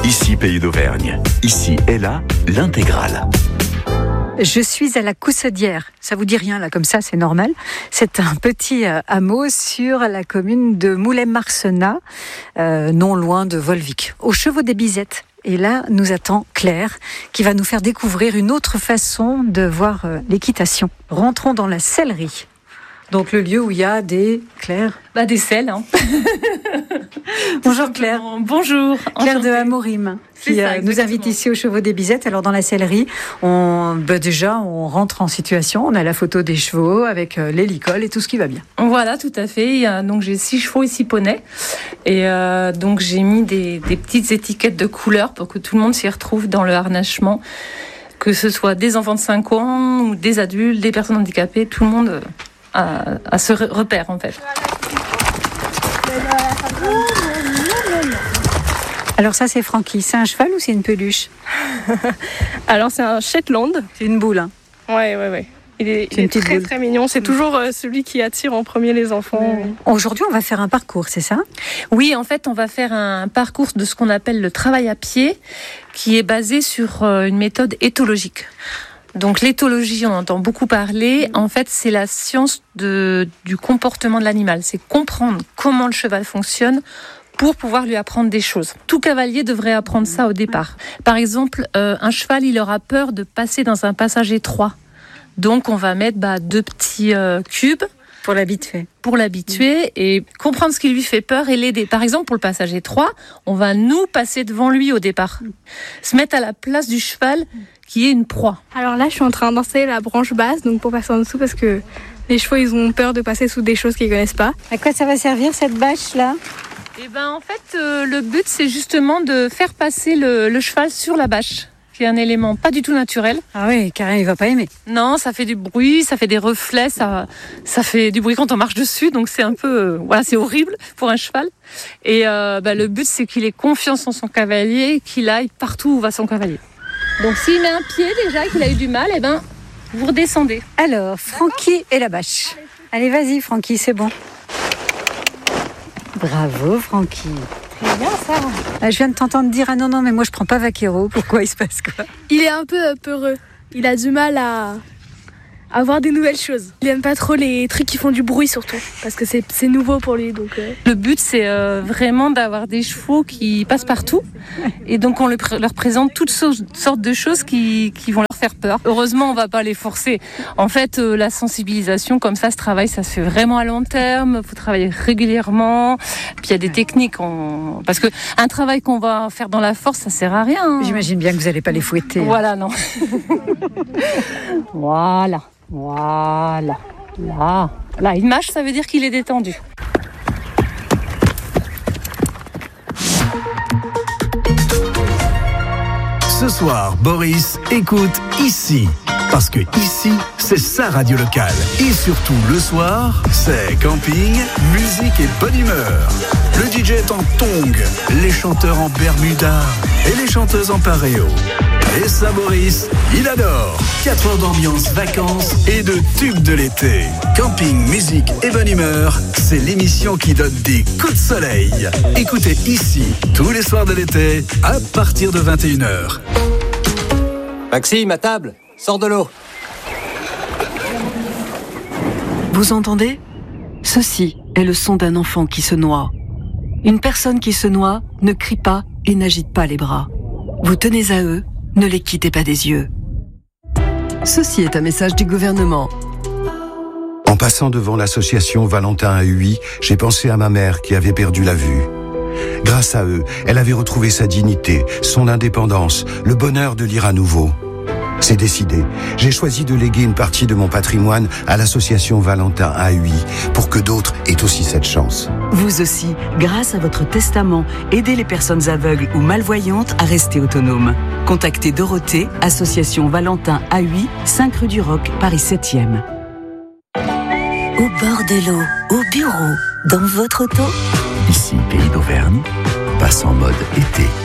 Ici, Pays d'Auvergne. Ici et là, l'intégrale. Je suis à la Coussaudière. Ça vous dit rien là, comme ça, c'est normal. C'est un petit hameau sur la commune de Moulay-Marcenat, non loin de Volvic, aux chevaux des Bizettes. Et là, nous attend Claire, qui va nous faire découvrir une autre façon de voir l'équitation. Rentrons dans la sellerie. Donc le lieu où il y a des... Claire ? Des selles. Hein. Bonjour Claire. Bonjour. Claire de Amorim, qui nous invite ici aux Chevaux des Bizettes. Alors dans la sellerie, déjà on rentre en situation. On a la photo des chevaux avec les licoles et tout ce qui va bien. Voilà, tout à fait. Donc j'ai 6 chevaux et 6 poneys. Et donc j'ai mis des petites étiquettes de couleurs pour que tout le monde s'y retrouve dans le harnachement. Que ce soit des enfants de 5 ans ou des adultes, des personnes handicapées, tout le monde... à ce repère en fait. Alors ça c'est Francky, c'est un cheval ou c'est une peluche ? Alors c'est un Shetland. C'est une boule. Hein. Ouais. Il est très très mignon, c'est toujours celui qui attire en premier les enfants. Aujourd'hui on va faire un parcours, c'est ça ? Oui, en fait on va faire un parcours de ce qu'on appelle le travail à pied, qui est basé sur une méthode éthologique. Donc l'éthologie, on entend beaucoup parler. En fait, c'est la science du comportement de l'animal. C'est comprendre comment le cheval fonctionne pour pouvoir lui apprendre des choses. Tout cavalier devrait apprendre ça au départ. Par exemple, un cheval, il aura peur de passer dans un passage étroit. Donc on va mettre 2 petits cubes pour l'habituer. Pour l'habituer et comprendre ce qui lui fait peur et l'aider. Par exemple, pour le passage étroit, on va nous passer devant lui au départ. Se mettre à la place du cheval qui est une proie. Alors là, je suis en train d'installer la branche basse, donc pour passer en dessous, parce que les chevaux, ils ont peur de passer sous des choses qu'ils connaissent pas. À quoi ça va servir cette bâche-là ? En fait, le but, c'est justement de faire passer le cheval sur la bâche, qui est un élément pas du tout naturel. Ah oui, car il va pas aimer. Non, ça fait du bruit, ça fait des reflets, ça fait du bruit quand on marche dessus, donc c'est un peu, c'est horrible pour un cheval. Et le but, c'est qu'il ait confiance en son cavalier, qu'il aille partout où va son cavalier. Donc s'il met un pied déjà, qu'il a eu du mal, vous redescendez. Alors, Francky et la bâche. Allez, vas-y Francky, c'est bon. Bravo Francky. Très bien ça. Je viens de t'entendre dire, non, mais moi je prends pas Vaquero. Pourquoi il se passe quoi ? Il est un peu peureux. Il a du mal à voir des nouvelles choses. Il aime pas trop les trucs qui font du bruit surtout, parce que c'est nouveau pour lui. Donc, Le but c'est vraiment d'avoir des chevaux qui passent partout, et donc on leur présente toutes sortes de choses qui vont leur faire peur. Heureusement on va pas les forcer. En fait la sensibilisation comme ça, ce travail ça se fait vraiment à long terme, faut travailler régulièrement, puis il y a des techniques, parce que un travail qu'on va faire dans la force ça sert à rien. Hein. J'imagine bien que vous allez pas les fouetter. Voilà, non. Voilà. Là, il mâche, ça veut dire qu'il est détendu. Ce soir, Boris écoute ici. Parce que ici, c'est sa radio locale. Et surtout, le soir, c'est camping, musique et bonne humeur. Le DJ est en tongs, les chanteurs en bermuda et les chanteuses en paréo. Et ça, Boris, il adore. 4 heures d'ambiance, vacances et de tubes de l'été. Camping, musique et bonne humeur, c'est l'émission qui donne des coups de soleil. Écoutez ici, tous les soirs de l'été, à partir de 21h. Maxime, à table, sors de l'eau. Vous entendez ? Ceci est le son d'un enfant qui se noie. Une personne qui se noie ne crie pas et n'agite pas les bras. Vous tenez à eux, ne les quittez pas des yeux. Ceci est un message du gouvernement. En passant devant l'association Valentin AUI, j'ai pensé à ma mère qui avait perdu la vue. Grâce à eux, elle avait retrouvé sa dignité, son indépendance, le bonheur de lire à nouveau. C'est décidé. J'ai choisi de léguer une partie de mon patrimoine à l'association Valentin AUI pour que d'autres aient aussi cette chance. Vous aussi, grâce à votre testament, aidez les personnes aveugles ou malvoyantes à rester autonomes. Contactez Dorothée, association Valentin AUI, 5 rue du Roc, Paris 7e. Au bord de l'eau, au bureau, dans votre auto. Ici, Pays d'Auvergne, passe en mode été.